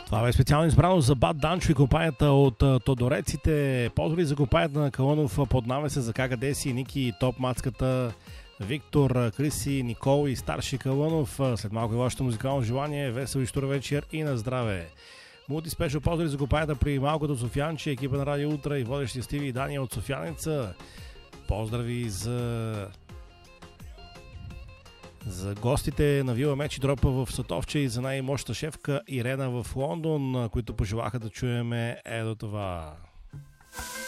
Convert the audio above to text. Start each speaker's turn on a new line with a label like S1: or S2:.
S1: Това бе специално избрано за Бат Данчо и компанията от Тодореците. Поздрави за компанията на Калънов под навеса за Кага Деси, Ники, Топ Мацката, Виктор, Криси, Никол и старши Калънов. След малко и вашето музикално желание. Весел и штур вечер и на здраве. Мулти спешъл поздрави за компанията при малкото Софиянче, екипа на Радио Утра и водещи Стиви и Дания от Софиянеца. Поздрави за гостите на Вила Меч и Дропа в Сатовче и за най-мощната шефка Ирена в Лондон, които пожелаха да чуеме ето това.